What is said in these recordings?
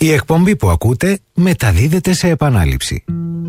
Η εκπομπή που ακούτε μεταδίδεται σε επανάληψη.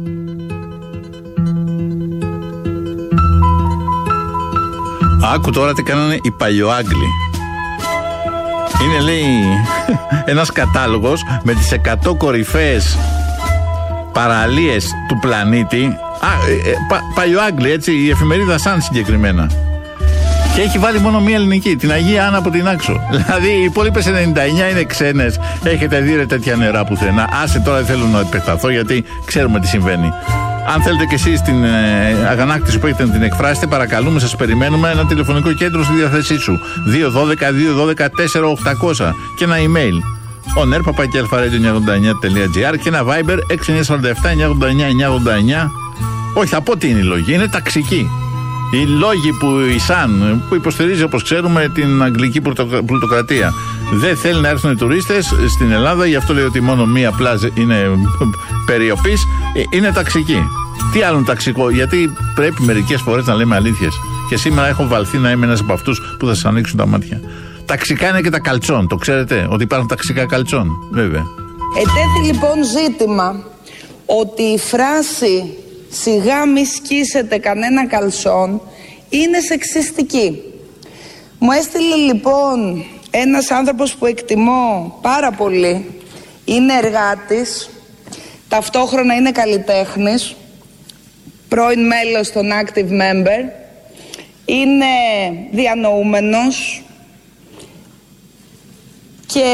Άκου τώρα τι κάνανε οι παλιοάγγλοι. Είναι, λέει, ένας κατάλογος με τις 100 κορυφαίες παραλίες του πλανήτη. Παλιοάγγλοι, έτσι, η εφημερίδα Sun συγκεκριμένα. Και έχει βάλει μόνο μία ελληνική, την Αγία Άννα από την Άξο. Δηλαδή οι υπόλοιπες 99 είναι ξένες. Έχετε δει τέτοια νερά πουθενά? Άσε τώρα, δεν θέλω να επεκταθώ γιατί ξέρουμε τι συμβαίνει. Αν θέλετε κι εσείς την αγανάκτηση που έχετε να την εκφράσετε, παρακαλούμε, σας περιμένουμε. Ένα τηλεφωνικό κέντρο στη διάθεσή σου. 212-212-4800 και ένα email. oner@alpha-radio989.gr και ένα Viber 6947-989-989. Όχι, θα πω τι είναι η λόγη. Είναι ταξική. Οι λόγοι που η Sun, που υποστηρίζει, όπως ξέρουμε, την αγγλική πλουτοκρατία, δεν θέλει να έρθουν οι τουρίστες στην Ελλάδα, γι' αυτό λέει ότι μόνο μία πλάζ είναι περιοπής, είναι ταξική. Τι άλλο είναι ταξικό? Γιατί πρέπει μερικές φορές να λέμε αλήθειες. Και σήμερα έχω βαλθεί να είμαι ένας από αυτούς που θα σας ανοίξουν τα μάτια. Ταξικά είναι και τα καλτσόν, το ξέρετε, ότι υπάρχουν ταξικά καλτσόν, βέβαια. Ετέθη λοιπόν ζήτημα ότι η φράση «σιγά μη σκίσετε κανένα καλσόν» είναι σεξιστική. Μου έστειλε λοιπόν ένας άνθρωπος που εκτιμώ πάρα πολύ, είναι εργάτης, ταυτόχρονα είναι καλλιτέχνης, πρώην μέλος των Active Member, είναι διανοούμενος και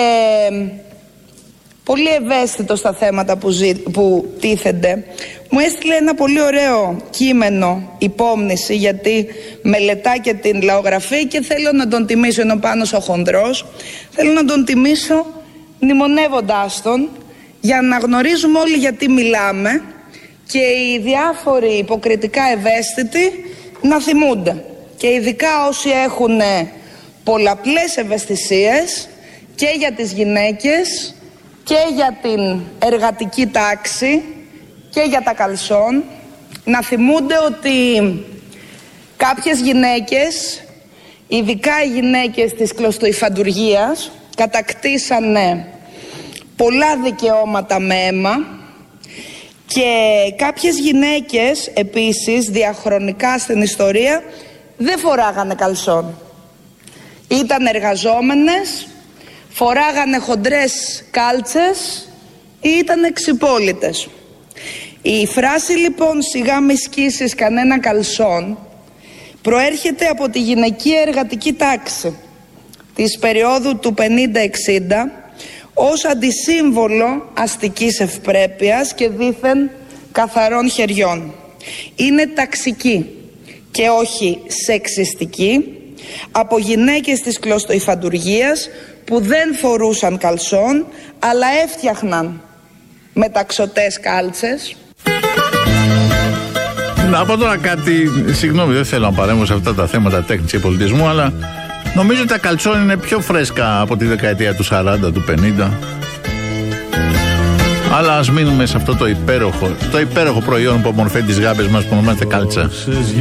πολύ ευαίσθητο στα θέματα που τίθενται. Μου έστειλε ένα πολύ ωραίο κείμενο, υπόμνηση, γιατί μελετά και την λαογραφή και θέλω να τον τιμήσω, είναι ο Πάνος ο Χονδρός, θέλω να τον τιμήσω μνημονεύοντάς τον, για να γνωρίζουμε όλοι γιατί μιλάμε και οι διάφοροι υποκριτικά ευαίσθητοι να θυμούνται. Και ειδικά όσοι έχουν πολλαπλές ευαισθησίες και για τις γυναίκες και για την εργατική τάξη και για τα καλσόν, να θυμούνται ότι κάποιες γυναίκες, ειδικά οι γυναίκες της κλωστοϊφαντουργίας, κατακτήσανε πολλά δικαιώματα με αίμα και κάποιες γυναίκες επίσης διαχρονικά στην ιστορία δεν φοράγανε καλσόν. Ήταν εργαζόμενες, φοράγανε χοντρές κάλτσες ή ήταν εξυπόλυτες. Η φράση λοιπόν «σιγά μη σκίσεις κανένα καλσόν» προέρχεται από τη γυναικεία εργατική τάξη της περίοδου του 50-60 ως αντισύμβολο αστικής ευπρέπειας και δήθεν καθαρών χεριών. Είναι ταξική και όχι σεξιστική από γυναίκες της κλωστοϊφαντουργίας που δεν φορούσαν καλσόν αλλά έφτιαχναν μεταξωτές κάλτσες. Να πω τώρα κάτι, συγγνώμη, δεν θέλω να παρέμβω σε αυτά τα θέματα τέχνης και πολιτισμού, αλλά νομίζω ότι τα καλτσόν είναι πιο φρέσκα από τη δεκαετία του 40, του 50. Αλλά ας μείνουμε σε αυτό το υπέροχο προϊόν που ομορφαίνει τις γάμπες μας που ονομάζεται κάλτσα.